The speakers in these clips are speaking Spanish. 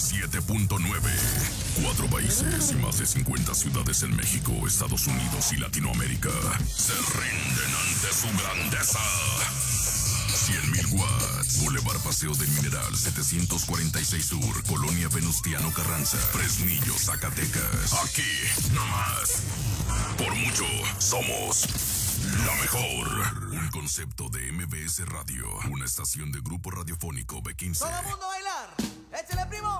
107.9. 4 países y más de 50 ciudades en México, Estados Unidos y Latinoamérica se rinden ante su grandeza. 100.000 watts. Boulevard Paseo del Mineral, 746 Sur, Colonia Venustiano Carranza, Fresnillo, Zacatecas. Aquí, no más. Por mucho, somos la mejor. Un concepto de MBS Radio, una estación de Grupo Radiofónico B15. ¡Todo el mundo a bailar! ¡Échale, primo!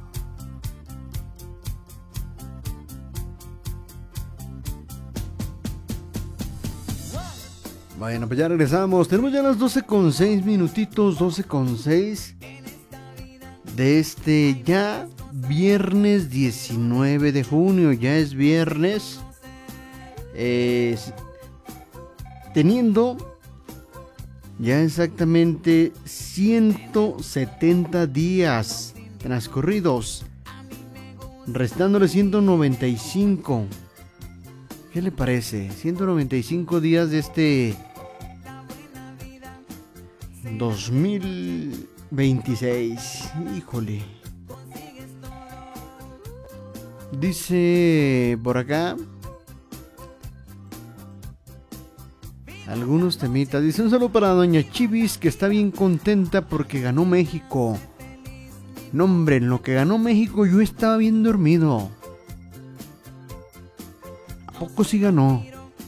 Bueno, pues ya regresamos. Tenemos ya las 12:06 minutitos, 12:06 de este ya viernes 19 de junio. Ya es viernes. Teniendo ya exactamente 170 días transcurridos, restándole 195. ¿Qué le parece? 195 días de este 2026. Híjole. Dice por acá algunos temitas. Dice un saludo para doña Chivis, que está bien contenta porque ganó México. No, hombre, en lo que ganó México yo estaba bien dormido. ¿A poco sí ganó?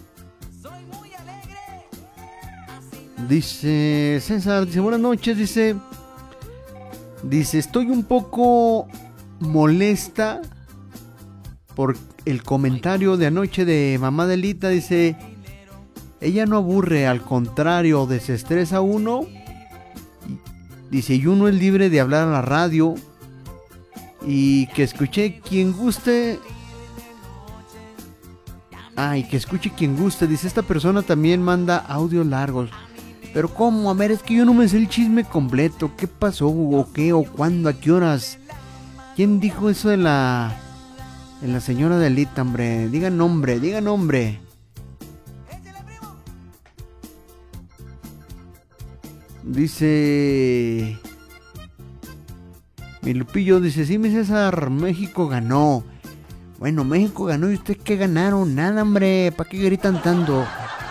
Dice César, dice buenas noches, dice estoy un poco molesta por el comentario de anoche de mamá Delita. Dice, ella no aburre, al contrario, desestresa a uno. Dice, y uno es libre de hablar a la radio. Y que escuche quien guste. Y que escuche quien guste. Dice, esta persona también manda audios largos. Pero ¿cómo? A ver, es que yo no me sé el chisme completo. ¿Qué pasó? ¿O qué? ¿O cuándo? ¿A qué horas? ¿Quién dijo eso de la señora Delita, hombre? Diga nombre, diga nombre. Dice mi Lupillo, dice, sí, mi César, México ganó. Bueno, México ganó, ¿y ustedes qué ganaron? Nada, hombre, ¿para qué gritan tanto?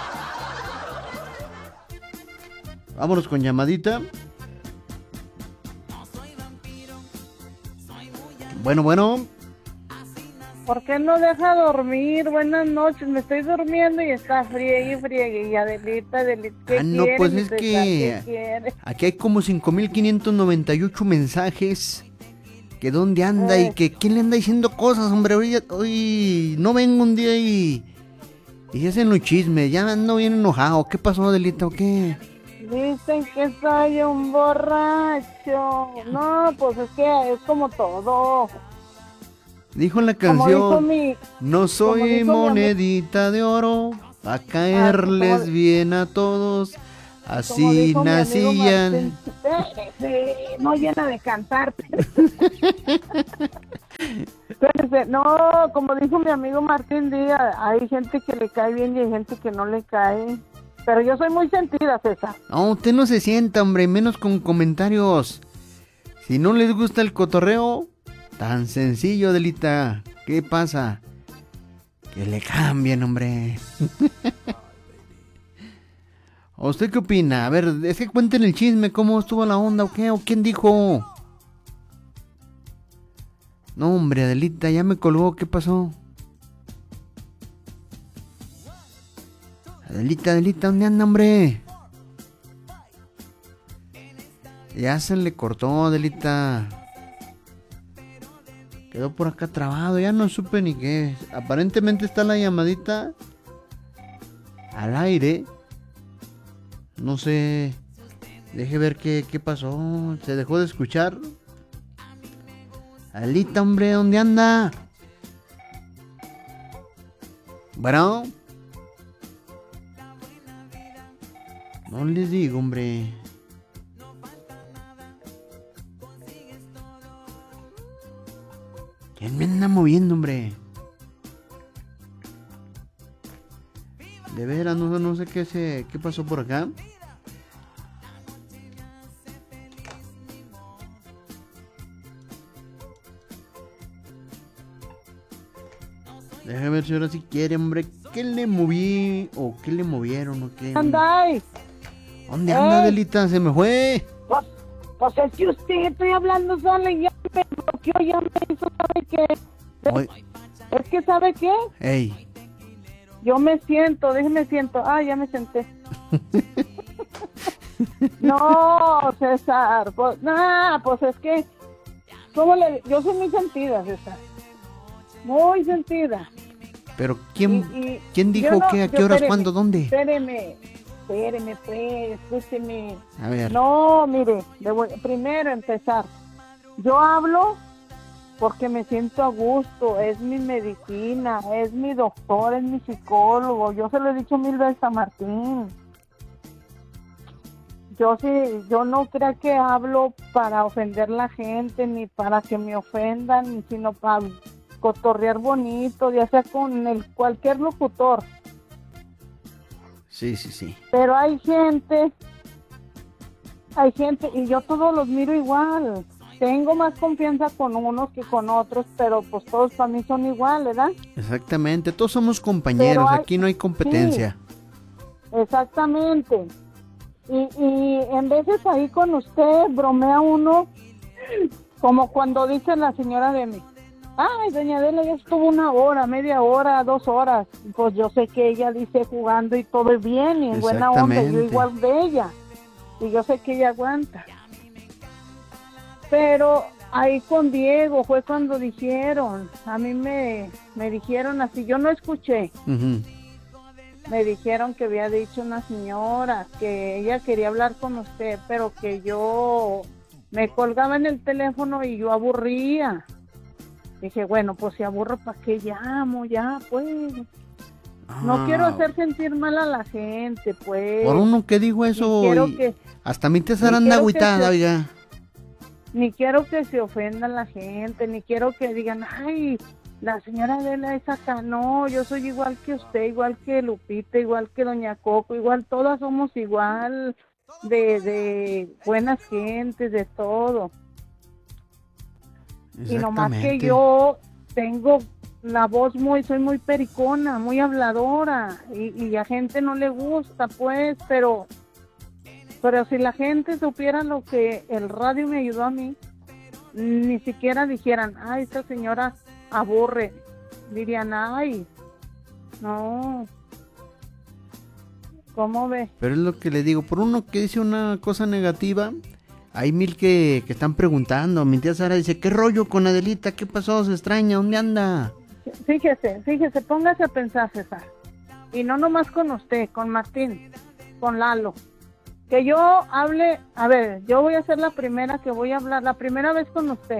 Vámonos con llamadita. Bueno. ¿Por qué no deja dormir? Buenas noches, me estoy durmiendo y está friegue. Y Adelita, ¿qué no, quiere, pues mi es César? que ¿Qué quiere? aquí hay como 5,598 mensajes. Que dónde anda y que quién le anda diciendo cosas, hombre. Hoy no vengo un día y se hacen los chismes. Ya ando bien enojado. ¿Qué pasó, Adelita, o qué? Dicen que soy un borracho. No, pues es que es como todo. Dijo en la canción, no soy monedita de oro, a caerles bien a todos, así nacían. No llena de cantar. No, como dijo mi amigo Martín Díaz, hay gente que le cae bien y hay gente que no le cae. Pero yo soy muy sentida, César. No, usted no se sienta, hombre, menos con comentarios. Si no les gusta el cotorreo, tan sencillo, Adelita. ¿Qué pasa? Que le cambien, hombre. ¿O usted qué opina? A ver, es que cuenten el chisme, cómo estuvo la onda, o qué, o quién dijo. No, hombre, Adelita, ya me colgó, ¿qué pasó? Adelita, ¿dónde anda, hombre? Ya se le cortó, Adelita. Quedó por acá trabado, ya no supe ni qué. Aparentemente está la llamadita al aire. No sé. Deje ver qué pasó. ¿Se dejó de escuchar? Adelita, hombre, ¿dónde anda? Bueno. No les digo, hombre. ¿Quién me anda moviendo, hombre? De veras, no sé qué pasó por acá. Déjame ver si ahora sí quiere, hombre. ¿Qué le moví? ¿O qué le movieron? ¿O qué? Andáis. ¿Dónde anda, Adelita? Se me fue. Pues es que usted, estoy hablando sola y ya me bloqueó, ya me hizo, ¿sabe qué? Oye, Es que, ¿sabe qué? ey. Yo me siento, déjeme siento. Ah, ya me senté. No, César, pues, pues es que, yo soy muy sentida, César. Muy sentida. Pero ¿quién Yo dijo no- qué? ¿A qué yo- horas? espéreme, ¿Cuándo? ¿Dónde? Espéreme, pues, escúcheme. A ver. No, mire, primero empezar. Yo hablo porque me siento a gusto, es mi medicina, es mi doctor, es mi psicólogo. Yo se lo he dicho 1000 veces a Martín. Yo no creo que hablo para ofender a la gente, ni para que me ofendan, sino para cotorrear bonito, ya sea con cualquier locutor. Sí. Pero hay gente, y yo todos los miro igual. Tengo más confianza con unos que con otros, pero pues todos para mí son igual, ¿verdad? Exactamente. Todos somos compañeros. Pero Aquí no hay competencia. Exactamente. Y en veces ahí con usted bromea uno, como cuando dice la señora de mí, ay, doña Adela ya estuvo 1 hora, media hora, 2 horas. Pues yo sé que ella dice jugando y todo es bien y en buena onda, yo Exactamente. igual de ella. Y yo sé que ella aguanta. Pero ahí con Diego fue cuando dijeron, a mí me dijeron así, yo no escuché. Ujú. Me dijeron que había dicho una señora que ella quería hablar con usted, pero que yo me colgaba en el teléfono y yo aburría. Dije, bueno, pues si aburro, ¿para qué llamo? Ya, pues. No quiero hacer sentir mal a la gente, pues. Por uno que dijo eso, Ni quiero y que- hasta mi César ni anda quiero que agüitada, se- oiga. Ni quiero que se ofenda la gente, ni quiero que digan, ay, la señora Adela es acá. No, yo soy igual que usted, igual que Lupita, igual que Doña Coco, igual, todas somos igual de buenas gentes, de todo. Y nomás que Exactamente. yo tengo la voz soy muy pericona, muy habladora, y a gente no le gusta, pues, pero si la gente supiera lo que el radio me ayudó a mí, ni siquiera dijeran, ay, esta señora aburre, dirían, ay, no, ¿cómo ve? Pero es lo que le digo, por uno que dice una cosa negativa, hay 1000 que están preguntando. Mi tía Sara dice, ¿qué rollo con Adelita? ¿Qué pasó? ¿Se extraña? ¿Dónde anda? Fíjese, póngase a pensar, César, y no nomás con usted, con Martín, con Lalo, que yo hable, a ver, yo voy a ser la primera que voy a hablar, la primera vez con usted.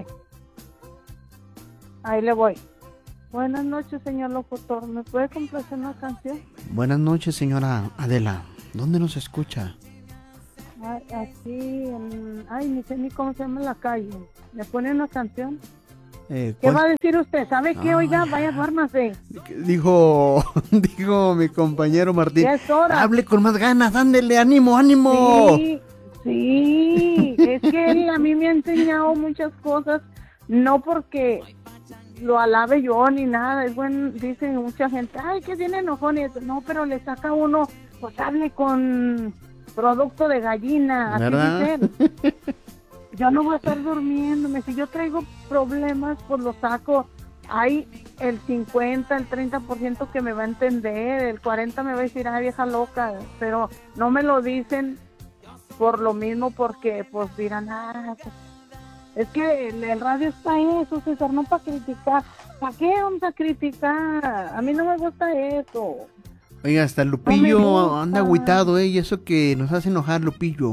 Ahí le voy. Buenas noches, señor locutor, ¿me puede complacer una canción? Buenas noches, señora Adela. ¿Dónde nos escucha? Aquí, ni sé ni cómo se llama la calle. ¿Me pone una canción? ¿Qué ¿Cuál? va a decir usted? ¿Sabe qué? Oiga, vaya, duérmase. Dijo mi compañero Martín. Ya es hora. Hable con más ganas, ándele, ánimo, ánimo. Sí, es que él a mí me ha enseñado muchas cosas, no porque lo alabe yo ni nada, es bueno, dice mucha gente, ay, que viene enojón y eso. No, pero le saca uno, pues hable con producto de gallina, así ¿Verdad? dice él. Yo no voy a estar durmiéndome, si yo traigo problemas, pues los saco. Hay el 50, el 30% que me va a entender, el 40% me va a decir, ay, vieja loca, pero no me lo dicen por lo mismo, porque pues dirán, pues, es que el radio está eso, César, no para criticar. ¿Para qué vamos a criticar? A mí no me gusta eso. Oiga, hasta No Lupillo me gusta. anda agüitado, y eso que nos hace enojar, Lupillo.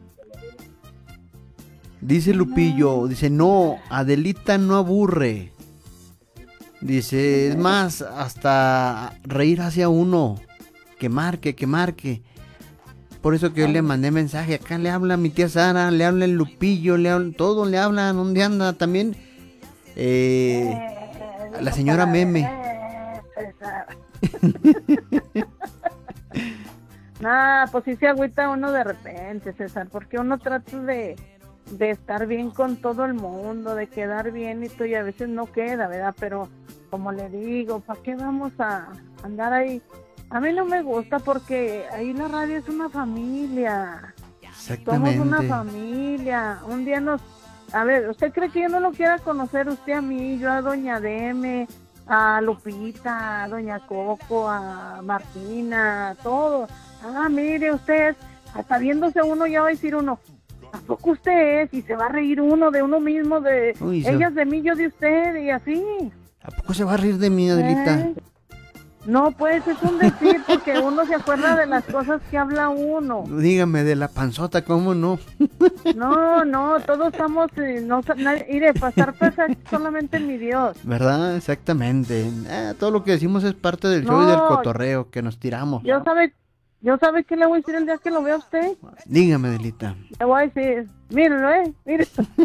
Dice Lupillo, dice, no, Adelita no aburre. Dice, es más, hasta reír hacia uno. Que marque, que marque. Por eso que yo le mandé mensaje. Acá le habla mi tía Sara, le habla el Lupillo, todos le hablan. ¿Dónde anda? También a la señora Meme. Nah, pues sí se agüita uno de repente, César, porque uno trata de de estar bien con todo el mundo, de quedar bien y todo, y a veces no queda, ¿verdad? Pero como le digo, ¿para qué vamos a andar ahí? A mí no me gusta porque ahí la radio es una familia. Exactamente. Somos una familia. Un día a ver, ¿usted cree que yo no lo quiera conocer? Usted a mí, yo a doña Deme, a Lupita, a doña Coco, a Martina, a todos. Ah, mire usted, hasta viéndose uno ya va a decir uno, ¿a poco usted es? Y se va a reír uno de uno mismo, de Uy, ellas de mí, yo de usted, y así. ¿A poco se va a reír de mí, Adelita? No, pues es un decir, porque uno se acuerda de las cosas que habla uno. Dígame, de la panzota, ¿cómo no? No, todos estamos, iré, pasar pesa solamente mi Dios. ¿Verdad? Exactamente. Todo lo que decimos es parte del show y del cotorreo que nos tiramos. Yo sabe qué le voy a decir el día que lo vea a usted. Dígame, Adelita. Le voy a decir, mírelo, mírelo.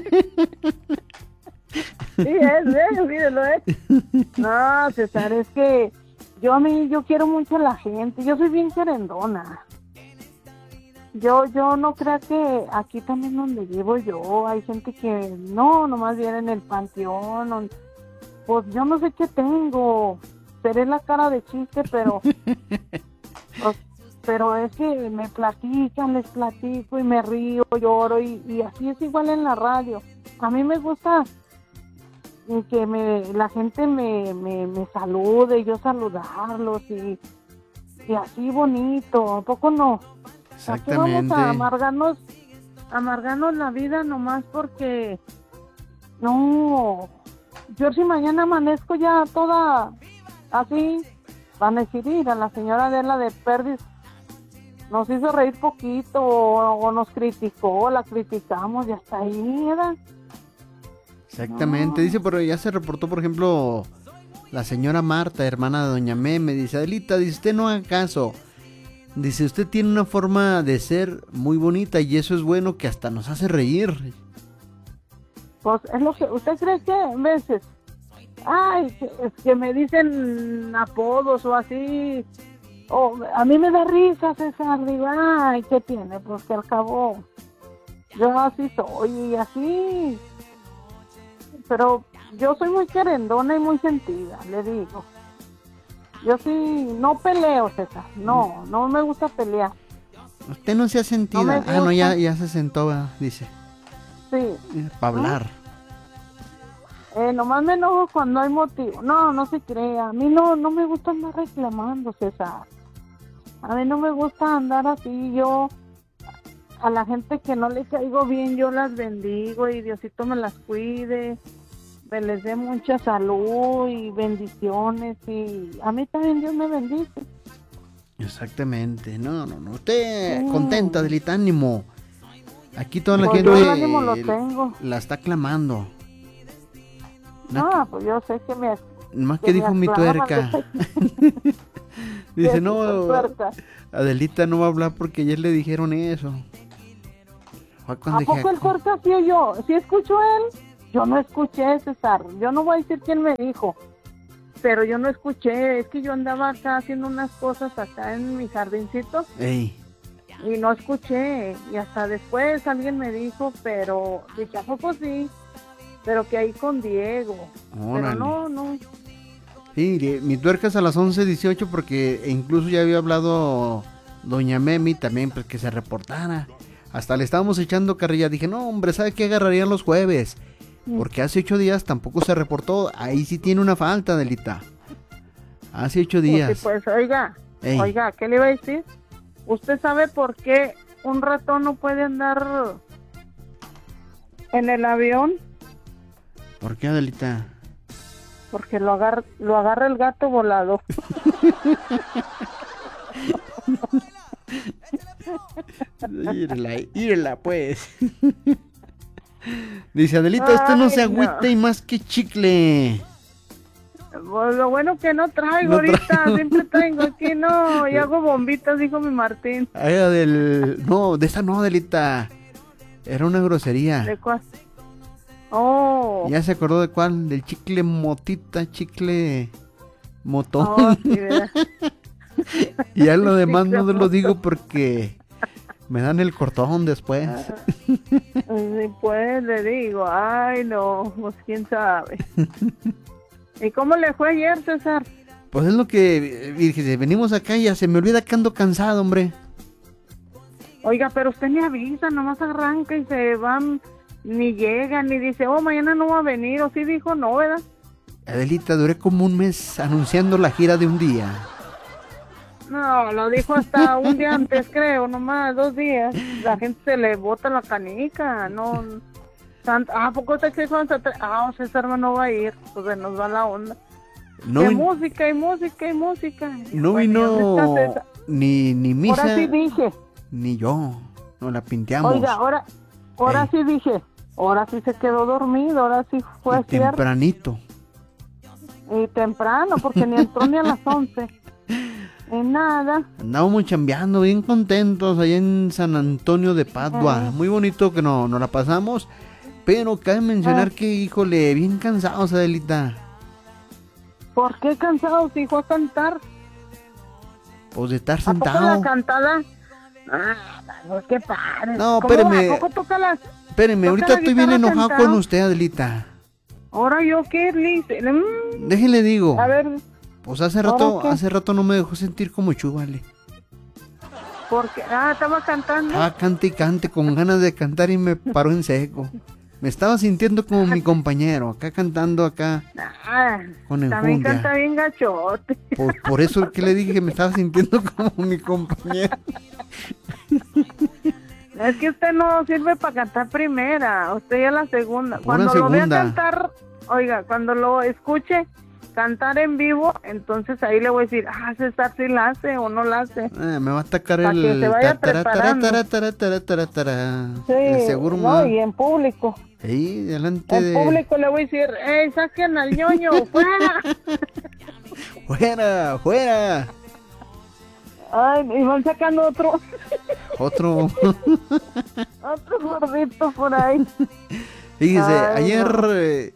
Sí, mírelo, No, César, es que yo quiero mucho a la gente, yo soy bien querendona. Yo no creo que aquí también donde vivo yo, hay gente que nomás viene en el panteón, pues yo no sé qué tengo, seré la cara de chiste, pero pues, pero es que me platican, les platico y me río, lloro y así es igual en la radio. A mí me gusta que la gente me salude, yo saludarlos y así bonito, ¿a poco no? Exactamente. Vamos a amargarnos la vida nomás porque no, yo si mañana amanezco ya toda así, van a decir, mira, la señora Adela de Perdis nos hizo reír poquito o nos criticó, la criticamos y hasta ahí, ¿verdad? Exactamente, dice, pero ya se reportó, por ejemplo, la señora Marta, hermana de doña Meme, dice, Adelita, dice, usted no haga caso, dice, usted tiene una forma de ser muy bonita y eso es bueno que hasta nos hace reír. Pues es lo que, ¿usted cree que en veces, es que me dicen apodos o así, a mí me da risa, César, digo, ¿qué tiene? Pues que al cabo, yo así soy y así... Pero yo soy muy querendona y muy sentida, le digo. Yo sí, no peleo, César. No me gusta pelear. Usted no se ha sentido. No, ya se sentó, dice. Sí. Para hablar. Nomás me enojo cuando hay motivo. No se crea. A mí no me gusta andar reclamando, César. A mí no me gusta andar así. Yo, a la gente que no le caigo bien, yo las bendigo y Diosito me las cuide. Me les dé mucha salud y bendiciones y a mí también Dios me bendice. Exactamente, no, usted contenta, Adelita, ánimo. Aquí toda la gente yo el ánimo lo tengo. La está clamando. Pues yo sé que me... Más que dijo mi tuerca. Dice, no, Adelita no va a hablar porque ayer le dijeron eso. ¿A poco el tuerca sí o yo? ¿Sí escucho él? Yo no escuché, César, yo no voy a decir quién me dijo, pero yo no escuché, es que yo andaba acá haciendo unas cosas acá en mi jardincito. Ey. Y no escuché, y hasta después alguien me dijo, pero dije, ¿a poco sí? Pero que ahí con Diego. Órale. Pero no. Sí, mi tuerca es a las 11:18 porque incluso ya había hablado doña Memi también, pues que se reportara. Hasta le estábamos echando carrilla, dije, no hombre, ¿sabe qué agarrarían los jueves? Porque hace 8 días tampoco se reportó. Ahí sí tiene una falta, Adelita. Hace 8 días. Pues oiga, ¿qué le iba a decir? ¿Usted sabe por qué un ratón no puede andar en el avión? ¿Por qué, Adelita? Porque lo agarra el gato volado. Írela, pues. Dice, Adelita, usted no se agüite y más que chicle. Pues lo bueno que no traigo ahorita, siempre traigo aquí, y hago bombitas, dijo mi Martín. No, de esa no, Adelita. Era una grosería. ¿De cuál? ¿Ya se acordó de cuál? Del chicle motita, chicle motón. Sí, ¿verdad? Y ya lo demás no lo digo porque Me dan el cortón después. Sí, pues le digo, ay no, pues quién sabe. ¿Y cómo le fue ayer, César? Pues es lo que dije, venimos acá y ya se me olvida que ando cansado, hombre. Oiga, pero usted ni avisa, nomás arranca y se van, ni llegan, ni dice, oh, mañana no va a venir, o sí dijo no, ¿verdad? Adelita, duré como un mes anunciando la gira de un día. No, lo dijo hasta un día antes, creo, nomás, 2 días. La gente se le bota la canica, no... ¿A poco usted que dijo? César no va a ir, pues se nos va la onda. No, De música y música y música. no Bueno, ¿dónde vino está César? ni misa, Ahora sí dije. ni yo. Nos la pinteamos. Oiga, ahora sí dije. Ahora sí se quedó dormido, ahora sí fue Y cierto. tempranito. Y temprano, porque ni entró ni a las 11. Y nada. Andábamos chambeando bien contentos allá en San Antonio de Padua. Muy bonito que nos la pasamos. Pero cabe mencionar que, híjole, bien cansados, Adelita. ¿Por qué cansado si fue a cantar? Pues de estar ¿A poco la sentado. cantada? Pues qué padre. No, ¿Cómo, espéreme. ¿A poco toca las...? Espéreme, toca ahorita la estoy bien guitarra enojado sentado? con usted, Adelita. Ahora yo qué, Liz. Déjele digo. A ver, Pues hace ¿ahora qué? rato no me dejó sentir como Chúbale. porque... estaba cantando. Estaba cante y cante con ganas de cantar y me paró en seco. Me estaba sintiendo como mi compañero, acá cantando acá con También enjundia. canta bien gachote. Por eso que le dije que me estaba sintiendo como mi compañero. Es que usted no sirve para cantar primera, usted ya la segunda. Pura Cuando lo vea segunda. cantar, oiga, cuando lo escuche cantar en vivo, entonces ahí le voy a decir, César sí la hace o no la hace. Me va a atacar Pa' que el se vaya preparando. Sí, Sí, seguro no, me y en público. ahí delante En de público le voy a decir, saquen al ñoño, fuera. fuera, fuera. Ay, y van sacando otro Otro. gordito por ahí. Fíjese, Ay, ayer no.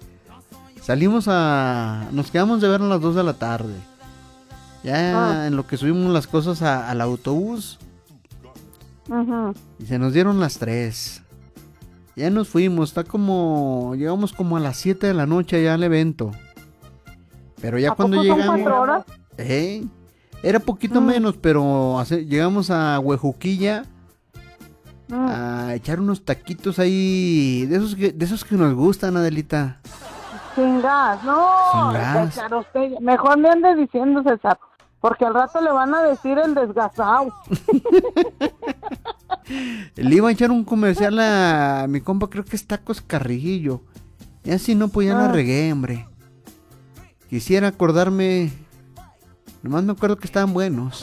nos quedamos de ver a las 2 de la tarde. Ya en lo que subimos las cosas al autobús Ujú. y se nos dieron las 3. Ya nos fuimos, llegamos como a las 7 de la noche allá al evento. Pero ya ¿A cuando poco son llegamos, 4 horas? era poquito menos, pero llegamos a Huejuquilla a echar unos taquitos ahí, de esos que nos gustan, Adelita. Sin gas, no. Sin gas. César, usted, mejor me ande diciendo, César, porque al rato le van a decir el desgasado. Le iba a echar un comercial a mi compa, creo que es Tacos Carrillo. Y así no, pues ya la regué, hombre. Quisiera acordarme, nomás me acuerdo que estaban buenos.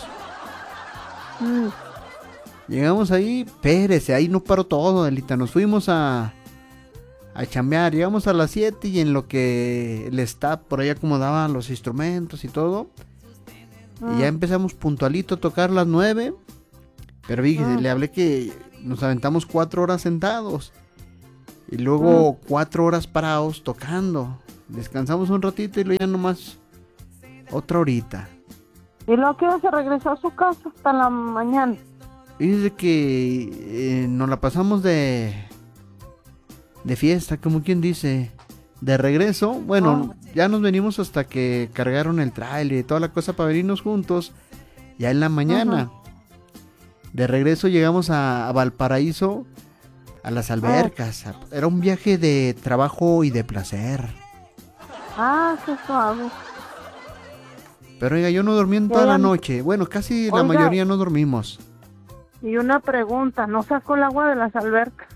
Llegamos ahí, espérese, ahí no paró todo, Adelita. Nos fuimos a chambear, llegamos a las 7 y en lo que el staff por ahí acomodaba los instrumentos y todo. Y ya empezamos puntualito a tocar las 9. Pero fíjese, le hablé que nos aventamos 4 horas sentados. Y luego 4 horas parados tocando. Descansamos un ratito y luego ya nomás otra horita. Y luego que se regresó a su casa hasta la mañana. Fíjese que nos la pasamos de fiesta, como quien dice. De regreso, bueno, ya nos venimos hasta que cargaron el trailer y toda la cosa para venirnos juntos. Ya en la mañana. De regreso llegamos a Valparaíso, a las albercas. Era un viaje de trabajo y de placer. Qué suave. Pero oiga, yo no dormí en toda Oigan, la noche. Bueno, casi la oiga. mayoría no dormimos. Y una pregunta, ¿no sacó el agua de las albercas?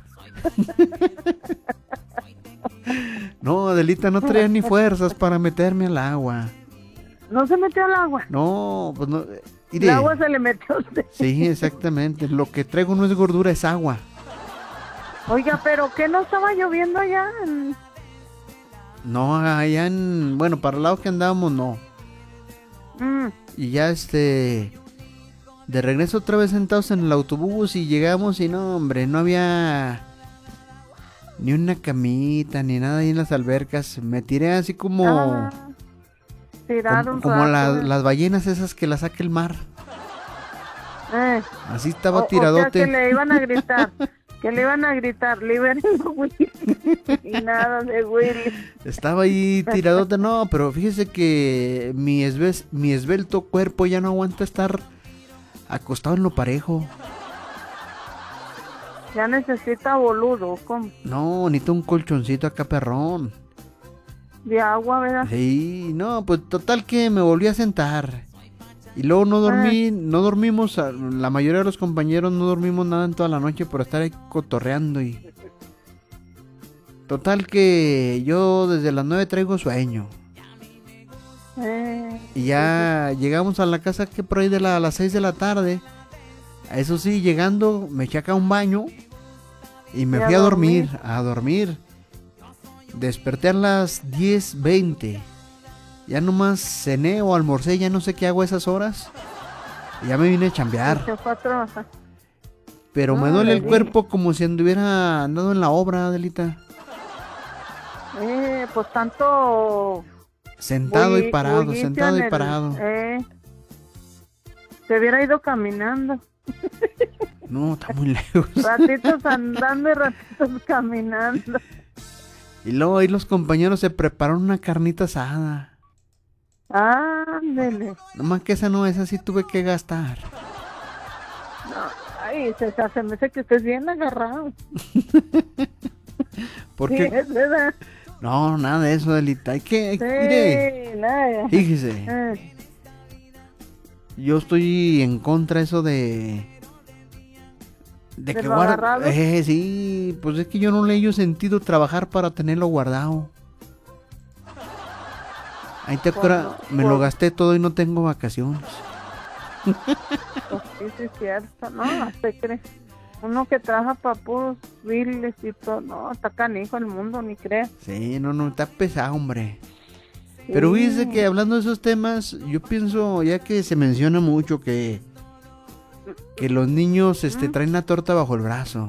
No, Adelita, no traía ni fuerzas para meterme al agua. ¿No se metió al agua? No, pues no. El agua se le metió a usted. Sí, exactamente. Lo que traigo no es gordura, es agua. Oiga, ¿pero qué no estaba lloviendo allá? No, allá bueno, para el lado que andábamos, no. Y ya de regreso otra vez sentados en el autobús y llegamos y no, hombre, no había ni una camita ni nada ahí en las albercas. Me tiré así como Tiraron como rato. las ballenas esas que las saca el mar. Así estaba O sea, tiradote. que le iban a gritar, liberen a Willy. Y nada de Willy. Estaba ahí tiradote. No, pero fíjese que mi esbelto cuerpo ya no aguanta estar acostado en lo parejo. Ya necesita boludo, ¿cómo? No, necesito un colchoncito acá perrón. De agua, ¿verdad? Sí, no, pues total que me volví a sentar. Y luego no dormimos, la mayoría de los compañeros no dormimos nada en toda la noche por estar ahí cotorreando y... Total que yo desde las 9 traigo sueño. Y ya llegamos a la casa que por ahí de las 6 de la tarde. Eso sí, llegando me eché acá un baño y me fui a dormir. Desperté a las 10:20. Ya nomás cené o almorcé, ya no sé qué hago a esas horas. Y ya me vine a chambear. Se fue a trabajar. Pero me duele el cuerpo como si anduviera andando en la obra, Adelita. Pues tanto... Sentado y parado, bullicio sentado en y parado. Se hubiera ido caminando. No, está muy lejos. Ratitos andando y ratitos caminando. Y luego ahí los compañeros se prepararon una carnita asada. Ándele. Nomás que esa sí tuve que gastar. No, ay, se me hace que estés bien agarrado. Porque... Sí, es verdad. No, nada de eso, Adelita. Mire, nada. fíjese. Yo estoy en contra de eso de ¿De que lo guarda. agarrado? Sí, pues es que yo no le he sentido trabajar para tenerlo guardado. Ahí te acuerdas, me lo gasté todo y no tengo vacaciones. Pues sí, es cierto. No, se cree. Uno que trabaja para puros biles y todo. No, está canijo el mundo, ni creas. Sí, no, está pesado, hombre. Pero fíjese que hablando de esos temas, yo pienso, ya que se menciona mucho que los niños traen la torta bajo el brazo.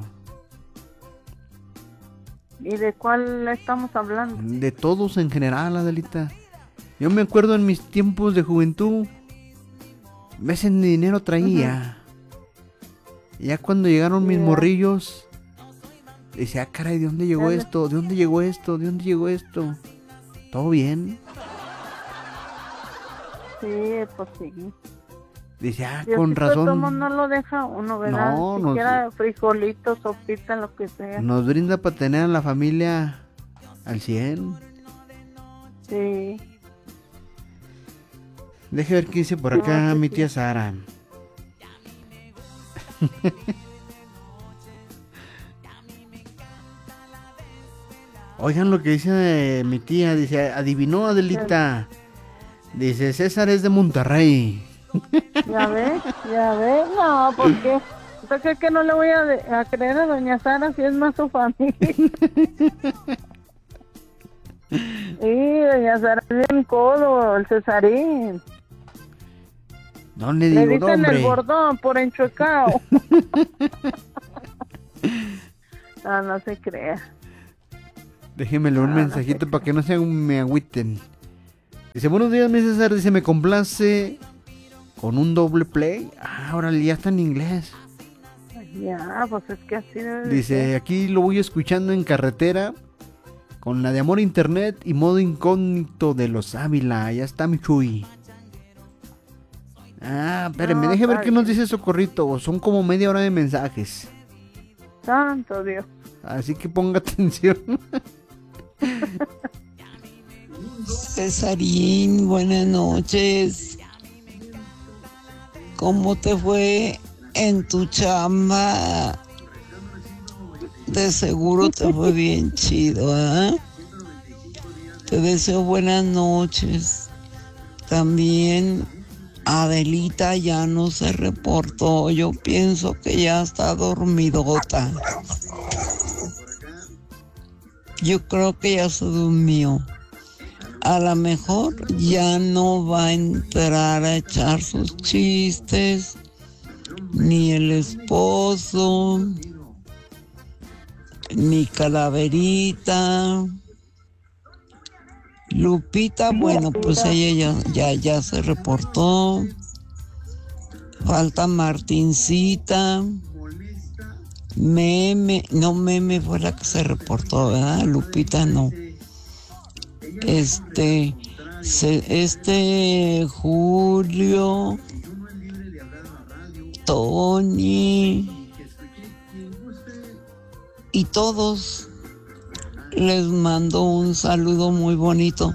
¿Y de cuál estamos hablando? De todos en general, Adelita. Yo me acuerdo en mis tiempos de juventud, veces ni dinero traía. Y ya cuando llegaron mis morrillos, decía, caray, ¿de dónde llegó esto? ¿De dónde llegó esto? ¿De dónde llegó esto? ¿Todo bien? Sí, pues sí. Dice, Diosito con razón. Tomo no lo deja uno, ¿verdad? No, Ni siquiera frijolitos, sopita, lo que sea. Nos brinda para tener a la familia al 100. Sí. Deje ver qué dice por acá mi tía Sara. Oigan lo que dice mi tía. Dice, adivinó, Adelita. Dice, César es de Monterrey. Ya ves, no, ¿por qué? ¿Usted que no le voy a creer a doña Sara si es más su familia? Sí, doña Sara es bien codo, el Cesarín. No le digo, le dicen hombre. El bordón por enchuecao. No se crea. Déjemele un mensajito para que no me agüiten. Dice, buenos días, mi César. Dice, me complace con un doble play. Órale, ya está en inglés. Ya, pues es que así debe de Dice, ser. aquí lo voy escuchando en carretera con la de Amor Internet y modo incógnito de los Ávila. Ya está mi Chuy. Espérenme, deje ver qué nos dice Socorrito. Son como media hora de mensajes. Santo Dios. Así que ponga atención. Cesarín, buenas noches. ¿Cómo te fue en tu chamba? De seguro te fue bien chido, ¿eh? Te deseo buenas noches. También Adelita ya no se reportó. Yo pienso que ya está dormidota. Yo creo que ya se durmió. A lo mejor ya no va a entrar a echar sus chistes, ni el esposo, ni Calaverita. Lupita, bueno, pues ella ya se reportó. falta Martincita, Meme, no, Meme fue la que se reportó, ¿verdad? Lupita no. Julio, Tony y todos les mando un saludo muy bonito.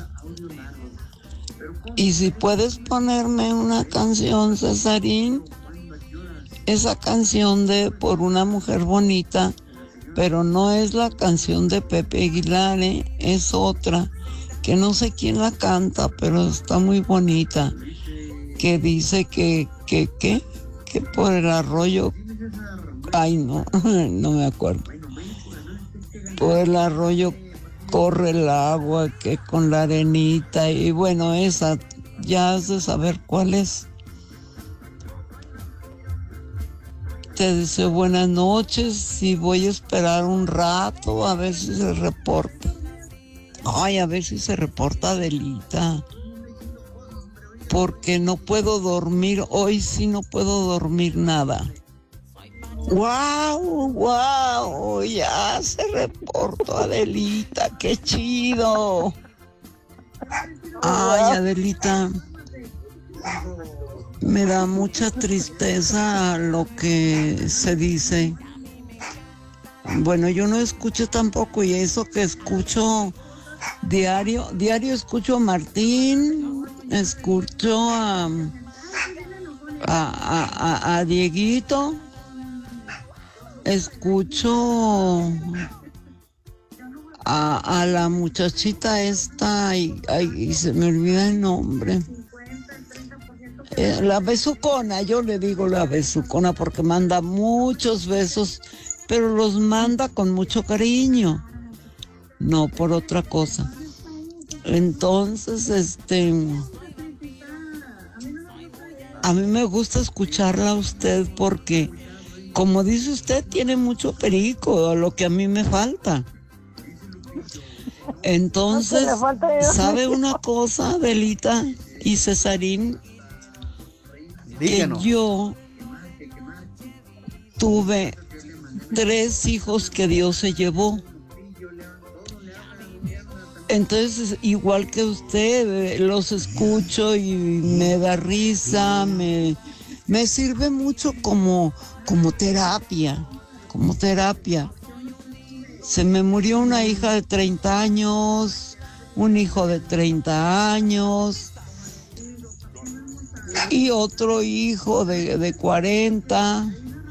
Y si puedes ponerme una canción, Cesarín, esa canción de Por una mujer bonita, pero no es la canción de Pepe Aguilar, es otra, que no sé quién la canta, pero está muy bonita, que dice que por el arroyo, ay no, no me acuerdo, por el arroyo corre el agua, que con la arenita, y bueno, esa, ya has de saber cuál es. Te deseo buenas noches y voy a esperar un rato a ver si se reporta. Ay, a ver si se reporta Adelita. Porque no puedo dormir, hoy sí no puedo dormir nada. ¡Wow! Ya se reportó Adelita, qué chido. Ay, Adelita, me da mucha tristeza lo que se dice. Bueno, yo no escucho tampoco, y eso que escucho diario escucho a Martín, escucho a Dieguito, escucho a la muchachita esta, y se me olvida el nombre. La besucona, yo le digo la besucona porque manda muchos besos, pero los manda con mucho cariño, no por otra cosa. Entonces, a mí me gusta escucharla a usted porque, como dice usted, tiene mucho perico, lo que a mí me falta. Entonces, ¿sabe una cosa, Adelita y Cesarín? Díganos. Que yo tuve 3 hijos que Dios se llevó. Entonces, igual que usted, los escucho y me da risa, me sirve mucho como terapia, Se me murió una hija de 30 años, un hijo de 30 años y otro hijo de 40.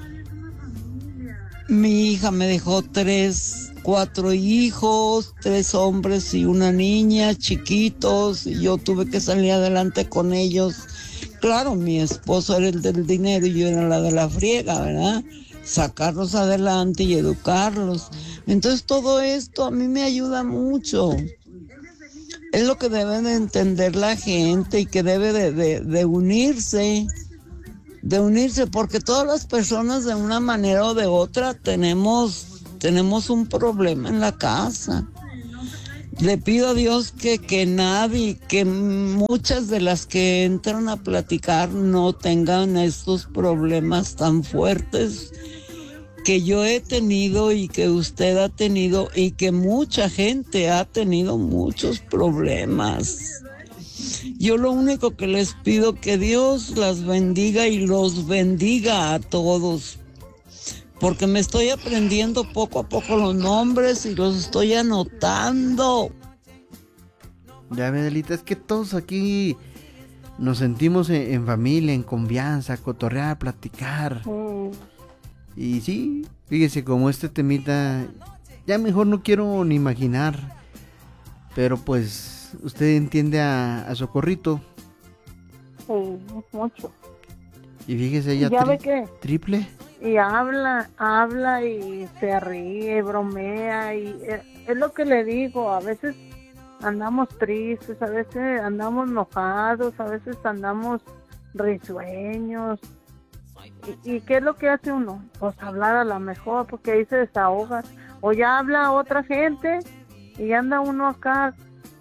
Mi hija me dejó 4 hijos, 3 hombres y una niña, chiquitos, y yo tuve que salir adelante con ellos. Claro, mi esposo era el del dinero y yo era la de la friega, ¿verdad? Sacarlos adelante y educarlos. Entonces todo esto a mí me ayuda mucho. Es lo que debe de entender la gente y que debe de unirse, porque todas las personas de una manera o de otra tenemos un problema en la casa. Le pido a Dios que nadie, que muchas de las que entran a platicar no tengan estos problemas tan fuertes que yo he tenido y que usted ha tenido y que mucha gente ha tenido muchos problemas. Yo lo único que les pido que Dios las bendiga y los bendiga a todos, porque me estoy aprendiendo poco a poco los nombres y los estoy anotando. Ya, Adelita, es que todos aquí nos sentimos en familia, en confianza, cotorrear, platicar. Y sí, fíjese, como este temita, ya mejor no quiero ni imaginar, pero pues usted entiende a Socorrito. Sí, mucho. Y fíjese, ella ¿Ya ve qué? triple. Y habla y se ríe, bromea, y es lo que le digo, a veces andamos tristes, a veces andamos enojados, a veces andamos risueños. ¿Y qué es lo que hace uno? Pues hablar a lo mejor, porque ahí se desahoga. O ya habla a otra gente y anda uno acá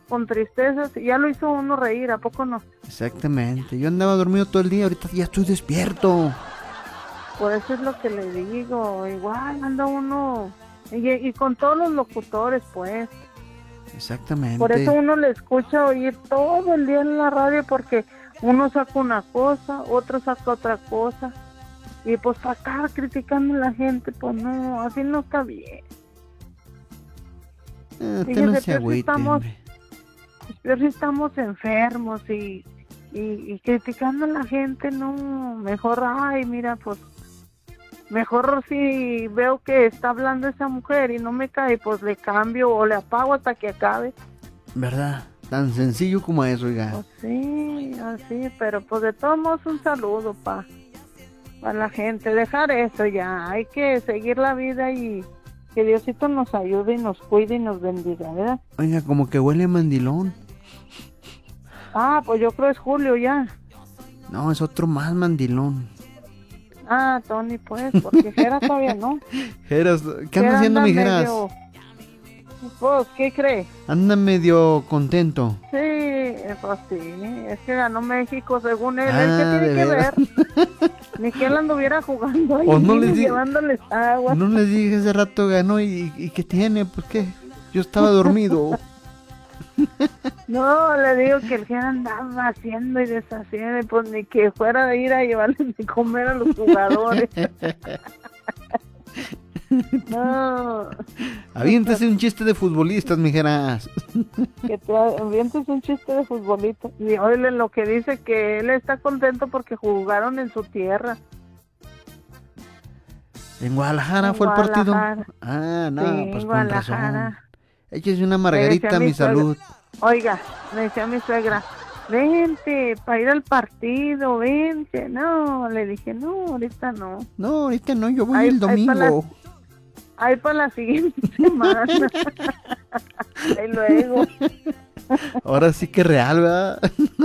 con tristezas, y ya lo hizo uno reír, ¿a poco no? Exactamente. Yo andaba dormido todo el día, ahorita ya estoy despierto. Por eso es lo que le digo, igual anda uno, y con todos los locutores, pues. Exactamente. Por eso uno le escucha oír todo el día en la radio, porque uno saca una cosa, otro saca otra cosa, y pues para estar criticando a la gente, pues no, así no está bien. Usted no se agüite, hombre. Pero si estamos enfermos y criticando a la gente, no, mejor, ay, mira, pues, mejor si veo que está hablando esa mujer y no me cae, pues le cambio o le apago hasta que acabe. ¿Verdad? Tan sencillo como eso, oiga. Pues sí, así, pero pues de todos modos un saludo para la gente, dejar eso ya, hay que seguir la vida y que Diosito nos ayude y nos cuide y nos bendiga, ¿verdad? Oiga, como que huele a mandilón. Ah, pues yo creo es Julio ya. No, es otro más mandilón. Ah, Tony, pues, porque Geras todavía no. Geras, ¿qué anda haciendo mi Geras? Medio... Pues, ¿qué cree? Anda medio contento. Sí, pues sí, es que ganó México según él. Ah, ¿Él qué tiene ¿de que veras? ver? Ni que él anduviera jugando ahí, O no les di- llevándoles agua. No les dije hace rato ganó y ¿qué tiene? Pues qué, yo estaba dormido. No, le digo que el Geras andaba haciendo y deshaciendo, y pues ni que fuera a ir a llevarles de comer a los jugadores. No, Aviéntese un chiste de futbolistas, mi Geras. que te avientes un chiste de futbolito. Y oíle lo que dice, que él está contento porque jugaron en su tierra. En Guadalajara En fue el partido. Guadalajara. Ah, no, Sí, pues en con razón. Guadalajara. Échese una margarita, decía mi mi suegra. salud. Oiga, me decía mi suegra, vente para ir al partido, vente. No, le dije, no, ahorita no. No, ahorita no, yo voy Ahí- el ahí para domingo. Ahí para la siguiente semana. Ahí luego. Ahora sí que real, ¿verdad?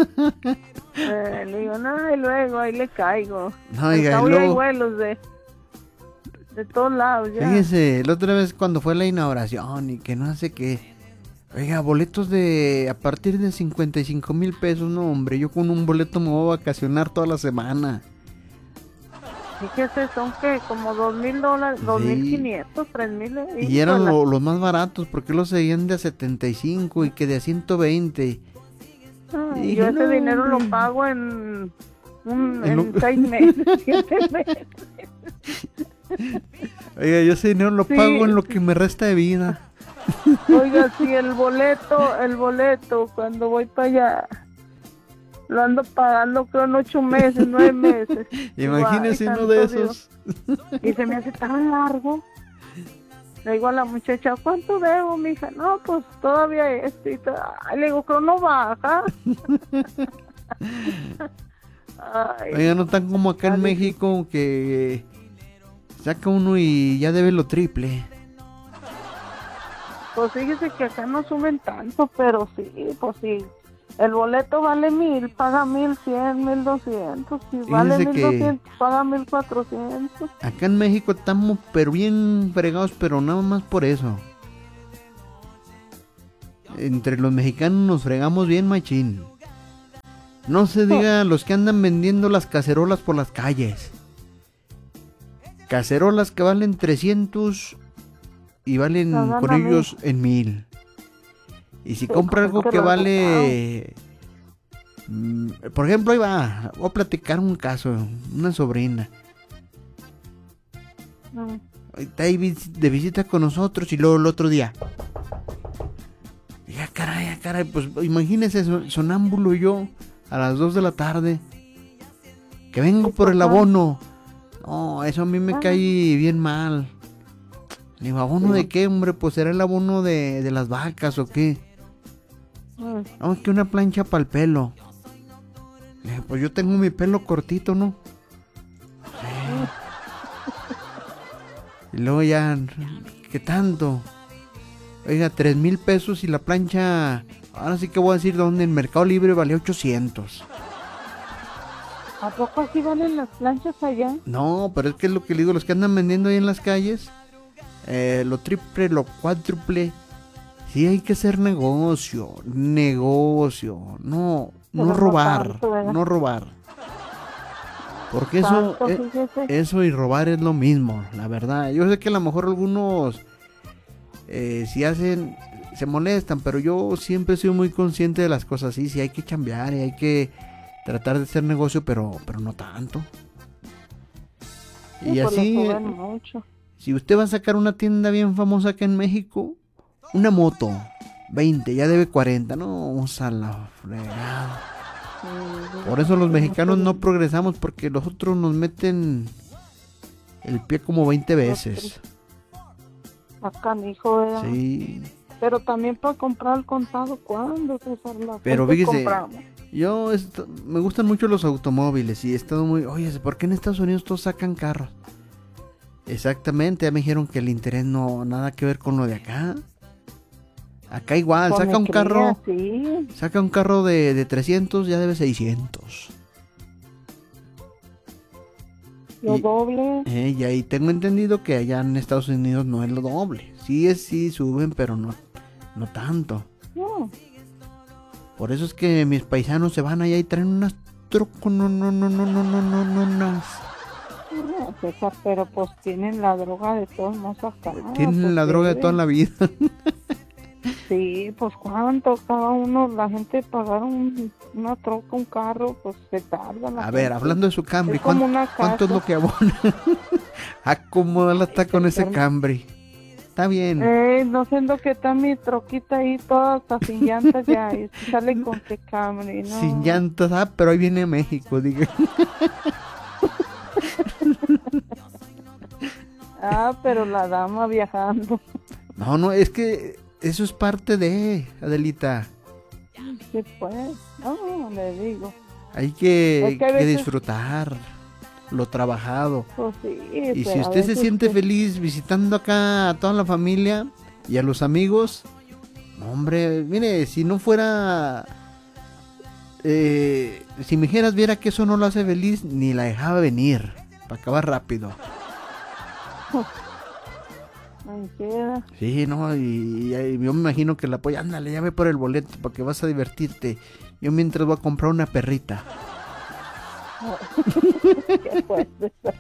Le digo, no, ahí luego, ahí le caigo. No, oiga, y Al cabo ya hay luego- vuelos de todos lados ya. Fíjese, la otra vez cuando fue la inauguración y que no sé qué. Oiga, boletos de a partir de 55,000 pesos, no hombre, yo con un boleto me voy a vacacionar toda la semana. Fíjese, son que como $2,000, 2,500, 3,000. Y eran híjola. los más baratos, porque los seguían de a 75 y que de a 120. Y Y yo no, ese dinero lo hombre. pago en En lo- 6 meses, 7 meses. Oiga, yo ese dinero lo Sí. pago en lo que me resta de vida. Oiga, si el boleto, cuando voy para allá, lo ando pagando creo en 8 meses, 9 meses. Imagínese Ay, uno de santo esos. Dios. Y se me hace tan largo. Le digo a la muchacha, ¿cuánto debo, mija? No, pues todavía este y todo. Ay, le digo, pero no baja. Ay, Oiga, no tan como acá en Ay, México que saca uno y ya debe lo triple. pues fíjese que acá no suben tanto, pero sí, pues sí. El boleto vale 1,000, paga 1,100, 1,200. Si vale Fíjese que- 1,200, paga 1,400. Acá en México estamos pero bien fregados, pero nada más por eso. Entre los mexicanos nos fregamos bien machín. No se diga los que andan vendiendo las cacerolas por las calles. Cacerolas que valen 300 y valen Nos dan con a ellos en 1,000. Y si Sí, compra pues, algo es que que lo vale... por ejemplo, ahí va, voy a platicar un caso, una sobrina. Está ahí de visita con nosotros y luego el otro día. Ya caray, pues imagínese sonámbulo yo a las 2 de la tarde. Que vengo por el abono. No, eso a mí me cae bien mal. Le digo, ¿abono de qué, hombre? Pues será el abono de las vacas o qué. No, es que una plancha para el pelo. Le dije, pues yo tengo mi pelo cortito, ¿no? Sí. Y luego ya, ¿qué tanto? Oiga, 3,000 pesos y la plancha, ahora sí que voy a decir dónde, en Mercado Libre valía 800. ¿A poco así valen las planchas allá? No, pero es que es lo que le digo, los que andan vendiendo ahí en las calles, lo triple, lo cuádruple, Sí, hay que hacer negocio, no Pero no robar, tanto, ¿verdad? no robar. Porque eso, Tanto, fíjese. eso y robar es lo mismo, la verdad. Yo sé que a lo mejor algunos si hacen, se molestan, pero yo siempre he sido muy consciente de las cosas así. Sí hay que chambear y hay que tratar de hacer negocio, pero no tanto. Y Pues así, le suben mucho. si usted va a sacar una tienda bien famosa acá en México, una moto, 20, ya debe 40, no, usa la fregada. Por eso los mexicanos no progresamos, porque los otros nos meten el pie como 20 veces. Acá, hijo, ¿verdad? Sí, Pero también para comprar al contado, ¿cuándo, César? La pero gente fíjese, compramos. yo me gustan mucho los automóviles y he estado muy... Oye, ¿por qué en Estados Unidos todos sacan carros? Exactamente, ya me dijeron que el interés no nada que ver con lo de acá. Acá igual, Pues saca me un crea, carro, sí. saca un carro de 300, ya debe 600. Lo Y- doble. Y ahí tengo entendido que allá en Estados Unidos no es lo doble. Sí suben, pero no tanto. No. Por eso es que mis paisanos se van allá y traen unas trocos, no, No, César, pero pues tienen la droga de todos modos acá. tienen la pues, droga de deben. toda la vida. Sí, pues cuánto cada uno, la gente pagar una troca, un carro, pues se tarda. La A ver, gente. hablando de su Camry, Es como una ¿cuánto es casa. lo que abona? Acomódala está con ese Camry. Está bien. No siendo que está mi troquita ahí toda hasta sin llantas ya, y sale con que Camry, ¿no? Sin llantas, pero ahí viene a México, diga. Pero la dama viajando. No, es que eso es parte de, Adelita. Sí, pues, no, le digo. Hay que, Es que a veces- disfrutar lo trabajado. Pues sí, Y pero si a usted se veces siente que- feliz visitando acá a toda la familia y a los amigos, no, hombre, mire, si no fuera... si Mijeras viera que eso no lo hace feliz, ni la dejaba venir, para acabar rápido. Ay, queda. Sí, no, y yo me imagino que la apoya, ándale, ya ve por el boleto, para que vas a divertirte. Yo mientras voy a comprar una perrita. ¿Qué fue eso?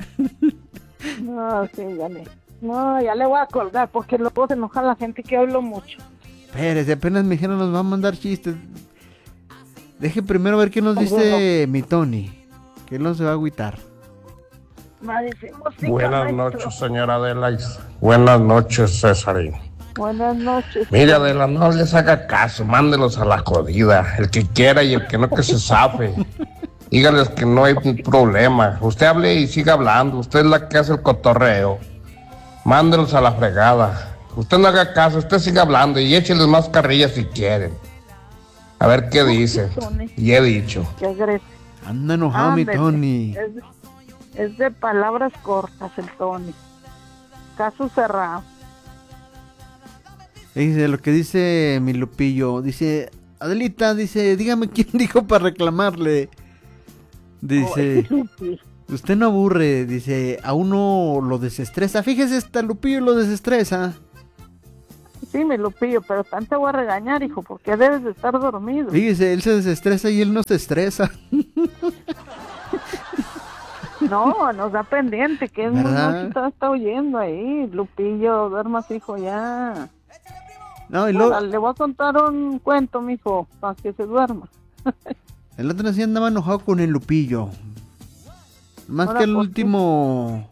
No, sí, ya le voy a colgar porque luego se enoja la gente que hablo mucho. Espérese, apenas Mijera nos va a mandar chistes. Deje primero ver qué nos dice mi Tony, que él no se va a agüitar. Va a decir, música, Buenas maestro. noches, señora Adela. Buenas noches, Cesarín. Buenas noches. Mira, Adela, no les haga caso, mándelos a la jodida. El que quiera y el que no, que se zafe. Díganles que no hay problema. Usted hable y siga hablando. Usted es la que hace el cotorreo. Mándelos a la fregada. Usted no haga caso, usted siga hablando y écheles más carrillas si quieren. A ver qué dice. Y he dicho. Qué agresivo. Anda enojado mi Ándele. Tony. Es de palabras cortas el Tony. Caso cerrado. Dice lo que dice mi Lupillo. Dice, Adelita, dice, dígame quién dijo para reclamarle. Dice, usted no aburre, dice, a uno lo desestresa. Fíjese, esta Lupillo lo desestresa. Sí, me lo pillo, pero tanto voy a regañar, hijo, porque debes de estar dormido. Fíjese, él se desestresa y él no se estresa. No, nos da pendiente, que es muy ¿Verdad? noche, está oyendo ahí. Lupillo, duermas, hijo, ya. No, y luego, Le voy a contar un cuento, mijo, para que se duerma. el otro día andaba enojado con el Lupillo. Más Ahora, que el ¿por qué? último...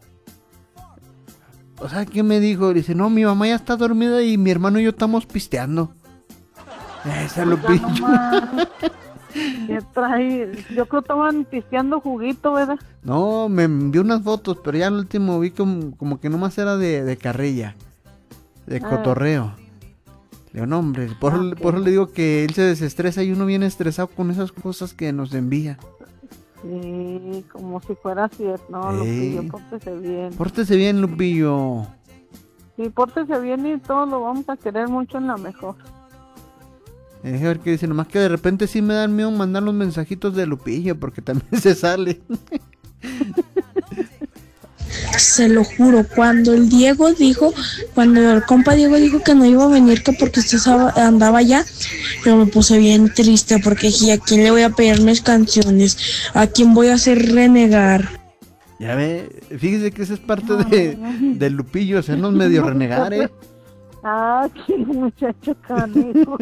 O sea, ¿qué me dijo? Dice, no, mi mamá ya está dormida y mi hermano y yo estamos pisteando. Ese Lupillo. Ya nomás. ¿Qué trae? Yo creo que estaban pisteando juguito, ¿verdad? No, me envió unas fotos, pero ya al último vi como que nomás era de carrilla, de cotorreo. Le digo, no, hombre, por eso le digo que él se desestresa y uno viene estresado con esas cosas que nos envía. Sí, como si fuera cierto. No, Ey. Lupillo, pórtese bien. Pórtese bien, Lupillo. Sí, pórtese bien y todos lo vamos a querer mucho en la mejor. Deje ver qué dice, nomás que de repente sí me dan miedo mandar los mensajitos de Lupillo, porque también se sale. se lo juro, cuando el compa Diego dijo que no iba a venir, que porque usted andaba allá, yo me puse bien triste porque dije, ¿a quién le voy a pedir mis canciones? ¿A quién voy a hacer renegar? Ya ve, fíjese que esa es parte de Lupillo, hacernos medio renegar, ¿eh? Ah, qué muchacho canijo.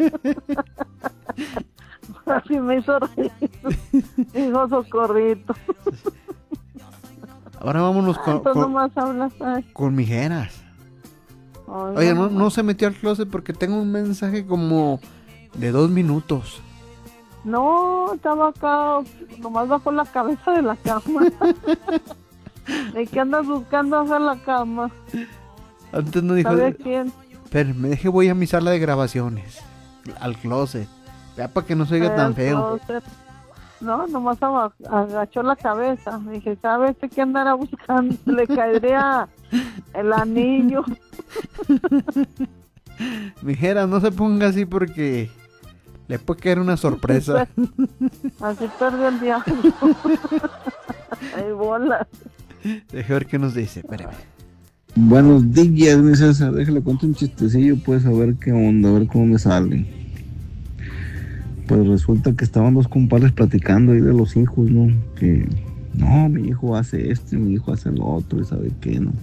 Así me hizo reír. Dijo Socorrito. Ahora vámonos con mijeras. Oye, no se metió al closet porque tengo un mensaje como de 2 minutos. No, estaba acá, nomás bajo la cabeza de la cama. ¿De qué andas buscando hacer la cama? Antes no dijo. ¿Sabe quién? Pero me dejé, voy a mi sala de grabaciones. Al closet. Ya para que no se oiga tan feo. Closet. No, nomás agachó la cabeza. Dije, ¿sabe qué andará buscando? Le caería el anillo. Mijera, no se ponga así porque le puede caer una sorpresa. Así perdió el diablo. Ay, bola. Deje ver qué nos dice, espérame. Buenos días, mi César. Déjale cuento un chistecillo, pues, a ver qué onda, a ver cómo me sale. Pues resulta que estaban 2 compadres platicando ahí de los hijos, ¿no? Que, no, mi hijo hace esto y mi hijo hace lo otro, y sabe qué, ¿no?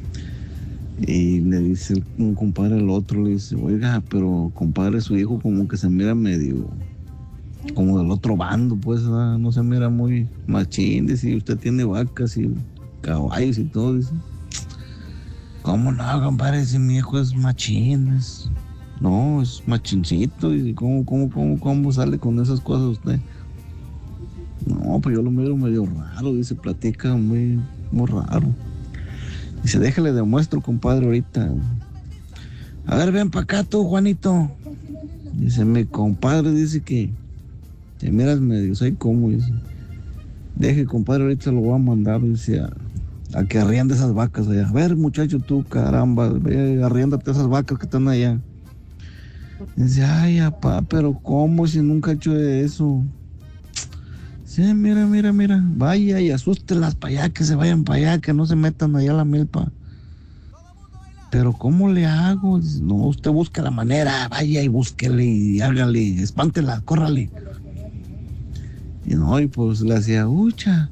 Y le dice un compadre al otro, le dice, oiga, pero compadre, su hijo como que se mira medio, como del otro bando, pues, ¿verdad? No se mira muy machín, dice, usted tiene vacas y caballos y todo, dice. ¿Cómo no, compadre? Si mi hijo es machín, no, es machincito. Y ¿cómo sale con esas cosas usted? No, pues yo lo miro medio raro, dice, platica muy raro. Dice, déjale demuestro, compadre, ahorita. A ver, ven para acá tú, Juanito. Dice, mi compadre dice que te miras medio, ¿sabes cómo? Dice, deje, compadre, ahorita lo voy a mandar, dice, a que arriende esas vacas allá. A ver, muchacho, tú, caramba, ve, arriéndate esas vacas que están allá. Dice, ay, papá, pero ¿cómo si nunca he hecho eso? Sí, mira, vaya y asústelas para allá, que se vayan para allá, que no se metan allá a la milpa. Pero ¿cómo le hago? Dice, no, usted busca la manera, vaya y búsquele y háblale, espántela, córrale. Y no, y pues le hacía, ucha.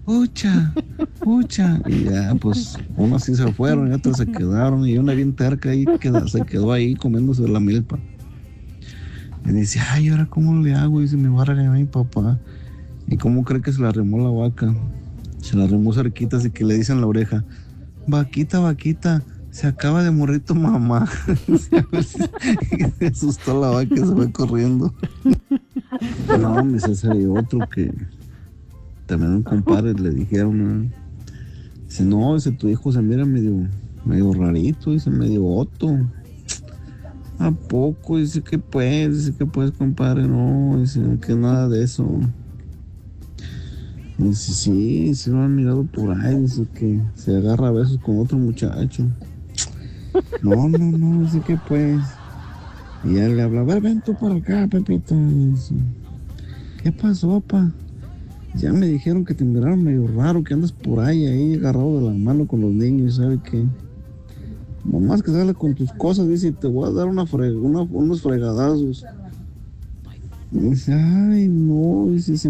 Y ya, pues, unos sí se fueron y otros se quedaron, y una bien terca ahí se quedó ahí comiéndose la milpa. Y dice, ay, ¿ahora cómo le hago? Dice, me va a regañar mi papá. ¿Y cómo cree que se la arrimó la vaca? Se la arrimó cerquita, así que le dice en la oreja, vaquita, se acaba de morir tu mamá. Se asustó la vaca y se fue corriendo. No, mi César, y otro que también un compadre le dijeron, ¿no? Dice, no, dice, tu hijo se mira medio rarito, dice, medio otto. ¿A poco? Dice, ¿qué puedes, compadre? No, dice, que nada de eso. Dice, sí, se lo han mirado por ahí, dice que se agarra a besos con otro muchacho. No, dice, ¿qué pues? Y él le habla, a ver, ven tú para acá, Pepito. Dice, ¿qué pasó, papá? Ya me dijeron que te miraron medio raro, que andas por ahí agarrado de la mano con los niños, ¿sabe qué? Nomás que sale con tus cosas, dice, te voy a dar unos fregadazos. Y dice, ay, no, dice,